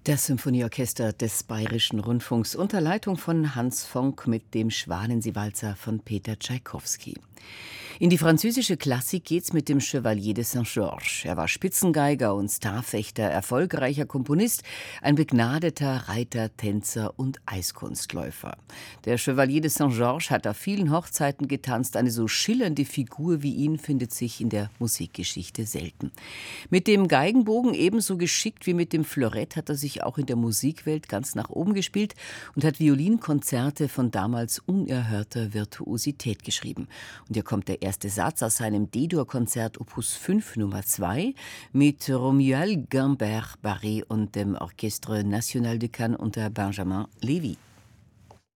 Das Symphonieorchester des Bayerischen Rundfunks unter Leitung von Hans Fonck mit dem Schwanensee-Walzer von Peter Tschaikowski. In die französische Klassik geht's mit dem Chevalier de Saint-Georges. Er war Spitzengeiger und Starfechter, erfolgreicher Komponist, ein begnadeter Reiter, Tänzer und Eiskunstläufer. Der Chevalier de Saint-Georges hat auf vielen Hochzeiten getanzt. Eine so schillernde Figur wie ihn findet sich in der Musikgeschichte selten. Mit dem Geigenbogen ebenso geschickt wie mit dem Florett hat er sich auch in der Musikwelt ganz nach oben gespielt und hat Violinkonzerte von damals unerhörter Virtuosität geschrieben. Und hier kommt der erste Satz aus seinem D-Dur-Konzert Opus 5 Nummer 2 mit Romuald Guimbert Barré und dem Orchestre National de Cannes unter Benjamin Levy.